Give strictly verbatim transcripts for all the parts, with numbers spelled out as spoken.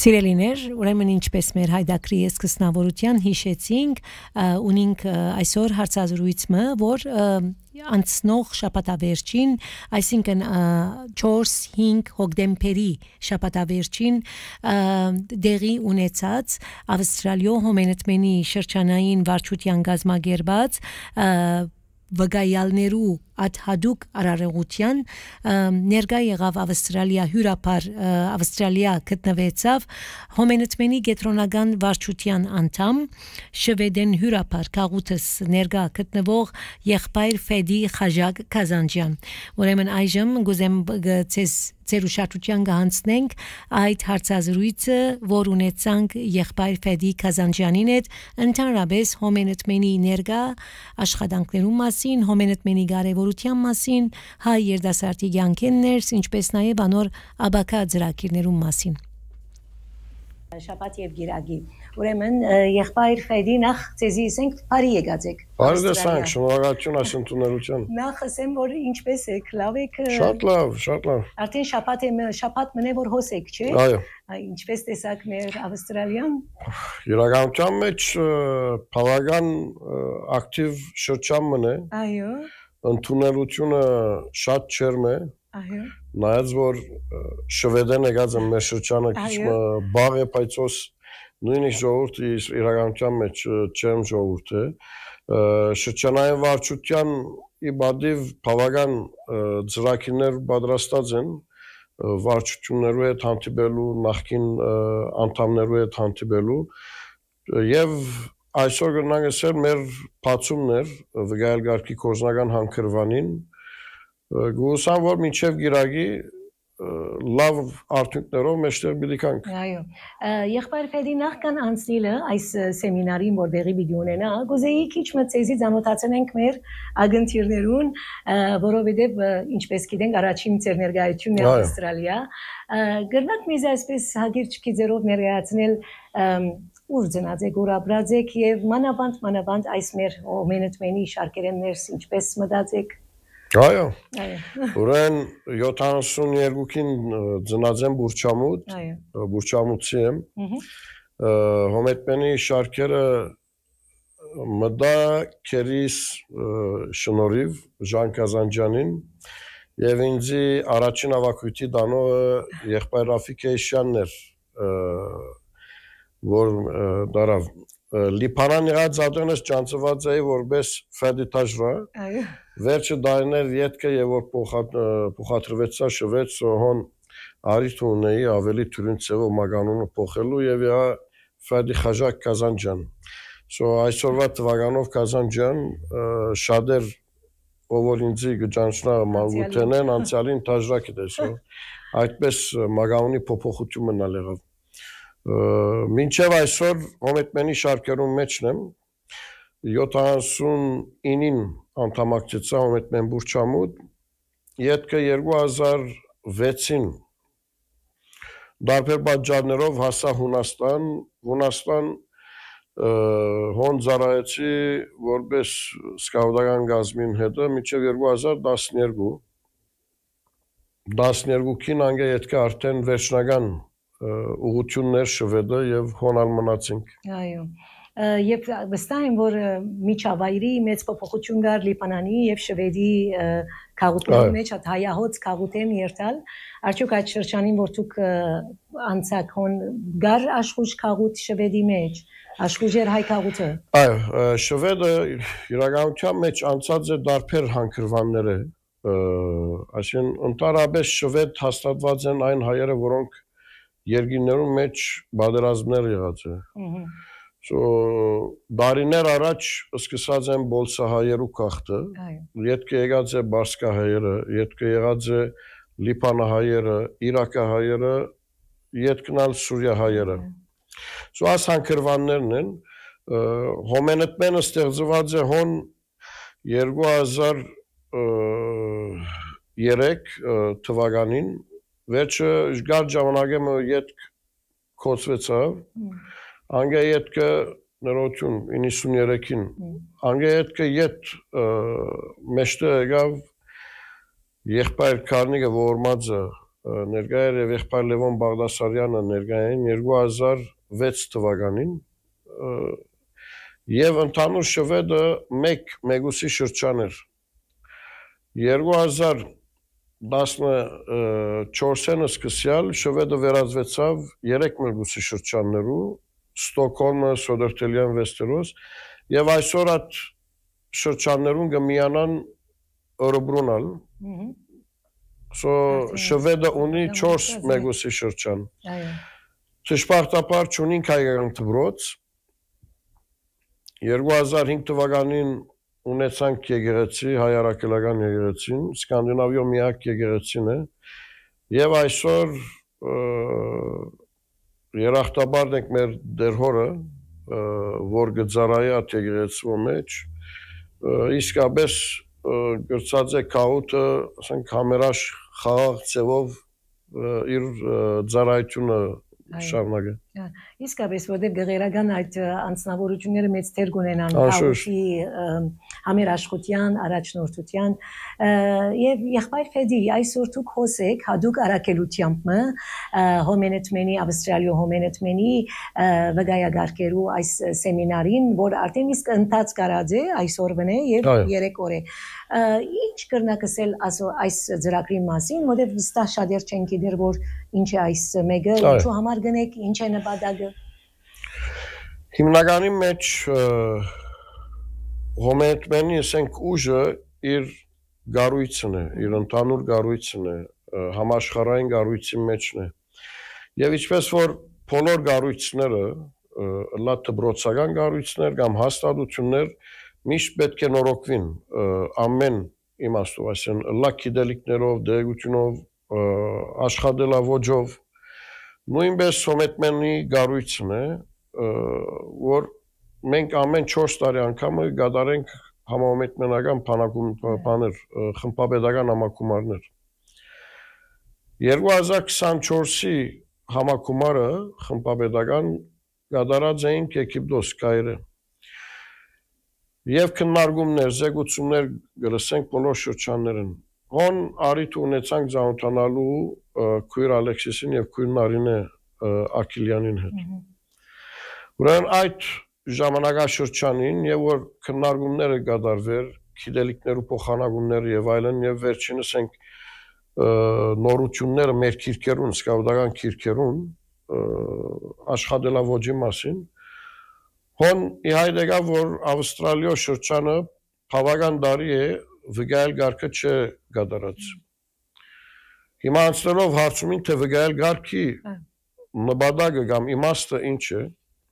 Սիրելիներ, ուրեմն ինչպես մեր հայդակրի սկզբնավորության հիշեցինք, ունենք այսօր հարցազրույցը, որ անցնող շաբաթավերջին, այսինքն չորս-հինգ հոկտեմբերի շաբաթավերջին դեղի ունեցած Ավստրալիո հոմենետմենի շրջանային վարչության գազագերբած վգայալներու ադհադուկ արարողության ներկա եղավ Ավստրալիա հյուրապար Ավստրալիա գտնվեցավ հոմենետմենի գետրոնական վարչության անդամ շվեդեն հյուրապար քաղուտս ներկա գտնվող եղբայր Ֆեդի Խաժակ Կազանջյան ուրեմն այժմ գուզեմ ցես ձեր ուշադրության կհանձնենք այդ հարցազրույցը որ ունեցանք եղբայր Ֆեդի Կազանջյանին հետ ընդհանրապես հոմենետմենի ներկա աշխատանքներու մասին հոմենետմենի կարևորության մասին հայ երդասարտի կյանքերն ինչպես նաև անոր աբակա ծրագիրներու մասին Շաբաթ եւ գիրագի ուրեմն եղբայր Ֆեդի նախ ցեզի ասենք բարի եկած եք Բարի դեսանք շնորհակալություն այս ընդունելության Նախ ասեմ որ ինչպես եք լավ եք Շատ լավ շատ լավ Արդեն շաբաթ է շաբաթ մնե որ հոս եք չէ Այո Ինչպես տեսակ մեր Ավստրալիան Իրականության մեջ բավական ակտիվ շրջան մնե Այո Ընդունելությունը շատ չերմ է Այո Նայած որ շվեդեն եկած եմ մեր շրջանը քիչ բաղ է պայծոս նույնիսկ ժողովուրդը իրականության մեջ չեմ ժողովուրդ է շրջանային վարչության իբադիվ բավական ծրագիրներ պատրաստած են վարչություններու հետ հանդիպելու նախկին անդամներու հետ հանդիպելու եւ այսօր գնանք ասել մեր բացումներ վգայել գարկի կորզնական հանքրվանին Գուսան որ մինչև գիրագի լավ արդյունքներով մեջտեղ բիլիկանք Այո եղբայր Ֆեդի նախքան անցնիլը այս սեմինարին որ դեղի պիտի ունենա գուզեի քիչ մտածեզի ցանոթացնենք մեր ագընթիրներուն որովհետև ինչպես գիտենք առաջին ծեր ներկայությունն է Ավստրալիա գրնակ մեզ այսպես հագիրճ քիզերով ներկայացնել ուր ծնած եք ուր ապրած եք եւ մանավանդ մանավանդ այս մեր հոմենետմենի շարքերներս ինչպես մտածեք Այո, ուրեն յոթանասունյերկուքին ծնած եմ Բուրչամուտ, Բուրչամուտցի եմ, հոմենետմենի շարքերը մտա կերիս շնորհիվ Ժան Կազանջյանին եւ ինձի առաջին ավակույտի դանողը եղբայր Ռաֆիկ Էշյանն էր, որ դարավ Լիբանան եղած ադոնես ճանցված էի որպես ֆեդիտաժրա վերջը դարիներ յետքը եւ որ փոխադրվեցա շվեդ հոն արիթ ունեի ավելի թյուրին ծևով մագանունը փոխելու եւ յա Ֆեդի Խաժակ Կազանջյան so այսօրվա թվականով Կազանջյան շատեր ով որ ինձի գճանչնա մալուտենեն անցյալին տաժրակի դեսո այդպես մագանունի փոփոխություն մնալ եղավ Մինչև այսօր հոմենետմենի շարքերում մեջն եմ յոթանասունինին անդամակցեցա հոմենետմեն Բուրչամուտ յետքը երկու հազար վեցին դարբեր պատճառներով հասա Հունաստան Հունաստան հոն ծառայեցի որպես սկաուտական գազմին հետը մինչև երկու հազար տասներկու տասներկուքին անգա յետքը արդեն վերջնական ուղություններ շվեդը եւ հոնալ մնացինք Այո Եվ վստահ եմ որ միջավայրի մեծ փոփոխություն կար Լիբանանի եւ Շվեդի քաղաքների մեջ հայահոց քաղաքեն երթալ արդյոք այդ շրջանին որ դուք անցաք հոն գար աշխուժ քաղաք Շվեդի մեջ աշխուժեր հայ քաղաքը Այո Շվեդը իրականության մեջ անցած է դարբեր հանքրվաններ է այսին ընդհանրապես Շվեդ հաստատված են այն հայերը որոնք Երգիներում մեջ բادرազմներ եղած է։ So դարիներ առաջ սկսած են բոլսահայերու կախտը։ Յետքը եղած է բարսկահայերը, յետքը եղած է լիբանահայերը, իրաքահայերը, յետքնալ սուրիահայերը։ So այս հանքրվաններն են հոմենետմենը ստեղծված է հոն երկու հազար երեք թվականին Վերջը ժգար ժամանակը յետք կոծվեցավ, անգա յետքը նրոություն իննսուներեքին, անգա յետքը յետ մեջտը եղավ եղբայր Կարնիգը Որմաձը ներկա էր եւ եղբայր Լևոն Բաղդասարյանը ներկա էին երկու հազար վեց թվականին եւ ընդհանուր շվեդը մեկ մեգուսի շրջան էր երկու հազար տասնչորսը սկսյալ շվեդը վերածվեցավ երեք մեգուսի շրջաններու Ստոկհոլմը, Սոդերտելյան, Վեստերոս եւ այսօր այդ շրջաններուն կմիանան Օրոբրունալ So շվեդը ունի չորս մեգուսի շրջան Ճշմարտաբար չունին հայկական դպրոց երկու հազար հինգ թվականին ունեցանք եկեղեցի, հայ առաքելական եկեղեցին, Սկանդինավիո միակ եկեղեցին է եւ այսօր երախտաբարն ենք մեր դեր հորը, որ գծարայի այդ եկեղեցու մեջ, իսկապես գրծած է քահութը, ասենք համերաշ խաղաղ ձևով իր ծառայությունը շարունակը։ Իսկապես, որտեղ գեղերական այդ անձնավորությունները մեծ դեր կունենան քահութի համերաշխության, առաջնորդության եւ եղբայր Ֆեդի այսօր դուք խոսեք հadouk առաքելությամբ հոմենետմենի ավստրալիո հոմենետմենի վգայագարկերու այս սեմինարին, որ արդեն իսկ ընթաց կարած է այսօր վնե եւ երեք օր է։ Ինչ կրնակսել այս ծրագրի մասին, որտեղ վստահ շատեր չեն գիտեր, որ ինչ է այս մեկը, ինչու համար գնեք, ինչ է նպատակը։ Հիմնականի մեջ հոմենետմենի ասենք ուժը իր գառույցն է, իր ընդհանուր գառույցն է, համաշխարհային գառույցի մեջն է։ Եվ ինչպես որ բոլոր գառույցները, լա դպրոցական գառույցներ կամ հաստատություններ միշտ պետք է նորոգվին ամեն իմաստով, այսինքն լա գիտելիքներով, դերությունով, աշխատելավոճով, նույնպես հոմենետմենի գառույցն է, որ մենք ամեն չորս տարի անգամը կատարենք համահոմենետմենական բաներ, խմբապետական համագումարներ։ երկու հազար քսանչորսի համագումարը խմբապետական կատարած էինք Եգիպտոս, Կայրե։ Եվ քննարկումներ, զեկուցումներ գլսենք բոլոր շրջաններն։ Հոն առիթ ունեցանք ծանոթանալու քույր Ալեքսիսին եւ քույր Նարինե Աքիլյանին հետ։ Ուրեմն այդ ժամանակաշրջանին եւ որ քննարկումները կատարվեր, գիտելիքներու փոխանակումները եւ այլն եւ վերջինս ենք նորությունները մեր քիրքերուն, սկավտական քիրքերուն աշխատելավոճի մասին Հոն իհայտ եկավ, որ Ավստրալիո շրջանը բավական տարի է վգայել գարկը չէ կատարած։ Հիմա անցնելով հարցումին, թե վգայել գարկի նպատակը կամ իմաստը ինչ է,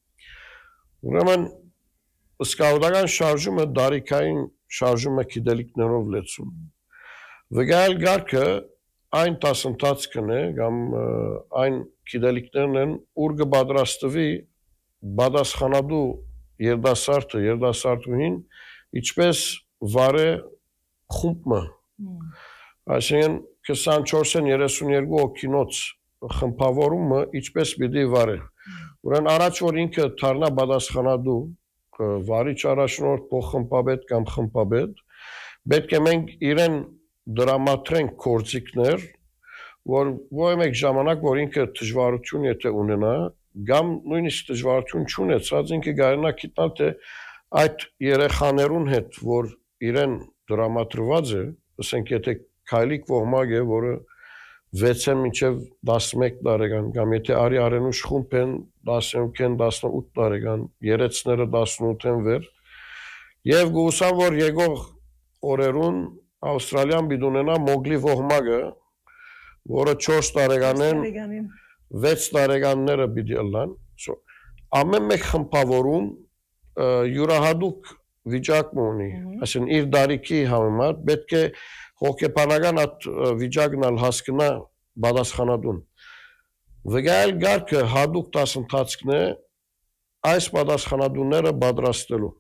ուրեմն սկավտական շարժումը դարիքային շարժումը գիտելիքներով լեցում։ Վգայել գարկը այն դասընթացքն է կամ այն գիտելիքներն են, ուր կպատրաստվի բադասխանադու երդասարտը, երդասարտուհին, ինչպես վարե խումբը, այսինքն քսանչորսն երեսունյերկու օքինոց խմբավորումը ինչպես պիտի վարե։ Ուրեմն առաջ որ ինքը դառնա բադասխանադու, վարիչ առաջնորդ, փոխխմբապետ կամ խմբապետ, պետք է մենք իրեն դրամատրենք գործիքներ, որ ո՞ր մեկ ժամանակ որ ինքը դժվարություն եթե ունենա, կամ նույնիսկ դժվարություն չունեցած ինքը գարնա գիտնալ թե այդ երեխաներուն հետ որ իրեն դրամատրված է, ասենք եթե քայլիկ ոհմակ է, որը վեցն մինչև տասնմեկ տարեկան կամ եթե արի արենուշ խումբ են տասնհինգ տասնութ տարեկան, երեցները տասնութ-ն վեր եւ գուսան որ եկող օրերուն Ավստրալիան պիտի ունենա մոգլի ոհմակը, որը չորս տարեկանեն վեց տարեկանները պիտի ըլլան, ամեն մեկ խմբավորում յուրահատուկ վիճակ ունի, այսինքն իր դարիքի համեմատ պետք է հոգեբանական այդ վիճակն ալ հասկնա պատասխանատուն։ Վգայել գարկը հատուկ դասընթացքն է այս պատասխանատուները պատրաստելու։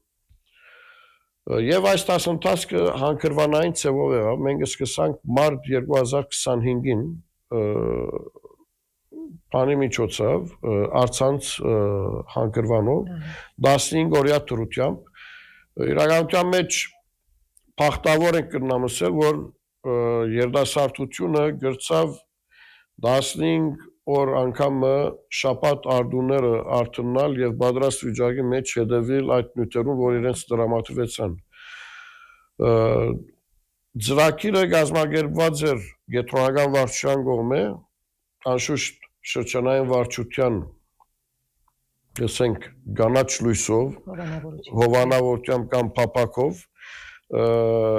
Եվ այս դասընթացքը հանգրվանային ձևով եղավ, մենք սկսանք մարտ երկու հազար քսանհինգին Բանի միջոցով, արցանց հանգրվանով, տասնհինգ օրյա դրությամբ, իրականության մեջ պախտավոր ենք կրնամսել, որ երդասարտությունը գրծավ տասնհինգ օր անգամը շաբաթ արդուները արթնալ եւ պատրաստ վիճակի մեջ հետևել այդ նյութերուն, որ իրենց դրամատվեցան։ Ծրագիրը կազմակերպված էր Կենտրոնական վարչության կողմէ, անշուշտ շրջանային վարչության, ասենք, գանաչ լույսով, հովանավորությամբ կամ փափակով